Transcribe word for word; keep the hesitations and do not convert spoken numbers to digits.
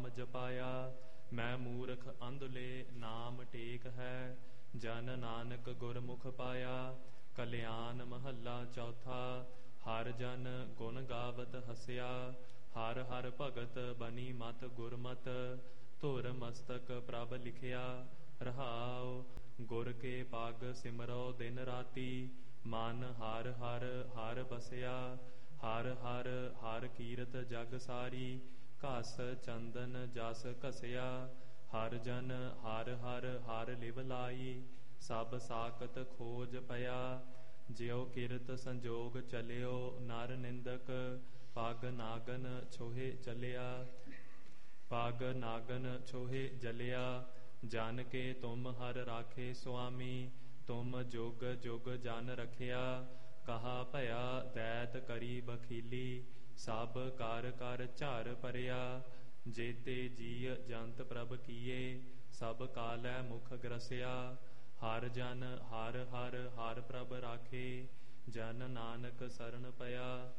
ਜਪਾਇਆ। ਮੈਂ ਮੂਰਖ ਅੰਧਲੇ ਨਾਮ ਟੇਕ ਹੈ, ਜਨ ਨਾਨਕ ਗੁਰਮੁਖ ਪਾਇਆ। ਕਲਿਆਣ ਮਹੱਲਾ ਚੌਥਾ। ਹਰ ਜਨ ਗੁਣ ਗਾਵਤ ਹਸਿਆ, ਹਰ ਹਰ ਭਗਤ ਬਨੀ ਮਤ ਗੁਰਮਤ। ਧੁਰ ਮਸਤਕ ਪ੍ਰਭ ਲਿਖਿਆ, ਰਹਾਉ ਗੁਰ ਕੇ ਪਗ ਸਿਮਰੋ ਦਿਨ ਰਾਤੀ। ਮਨ ਹਰ ਹਰ ਹਰ ਬਸਿਆ, ਹਰ ਹਰ ਹਰ ਕੀਰਤ ਜਗ ਸਾਰੀ। ਘਸ ਚੰਦਨ ਜਸ ਘਸਿਆ, ਹਰ ਜਨ ਹਰ ਹਰ ਹਰ ਲਿਵ ਲਾਈ। ਸਭ ਸਾਕਤ ਖੋਜ ਪਿਆ, ਜਿਉ ਕਿਰਤ ਸੰਜੋਗ ਚਲਿਓ ਨਰ ਨਿੰਦਕ। ਪਗ ਨਾਗਨ ਛੋਹੇ ਚਲਿਆ, ਪਗ ਨਾਗਨ ਛੋਹੇ ਜਲਿਆ। ਜਨ ਕੇ ਤੁਮ ਹਰ ਰਾਖੇ ਸੁਆਮੀ, ਤੁਮ ਜੁਗ ਜੁਗ ਜਨ ਰਖਿਆ। ਕਹਾ ਭਇਆ ਦੈਤ ਕਰੀ ਬਖੀਲੀ, ਸਭ ਕਰ ਕਰ ਝਰ ਭਰਿਆ। ਜੇਤੇ ਜੀਅ ਜੰਤ ਪ੍ਰਭ ਕੀਏ, ਸਭ ਕਾਲੈ ਮੁਖ ਗ੍ਰਸਿਆ। ਹਰ ਜਨ ਹਰ ਹਰ ਹਰ ਪ੍ਰਭ ਰਾਖੇ, ਜਨ ਨਾਨਕ ਸਰਣ ਪਿਆ।